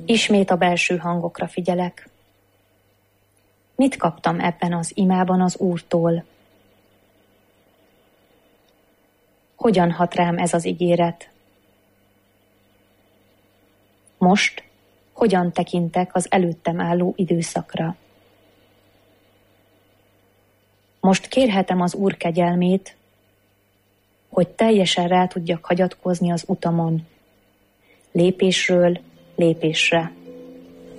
Ismét a belső hangokra figyelek. Mit kaptam ebben az imában az Úrtól? Hogyan hat rám ez az ígéret? Most hogyan tekintek az előttem álló időszakra? Most kérhetem az Úr kegyelmét, hogy teljesen rá tudjak hagyatkozni az utamon, lépésről lépésre.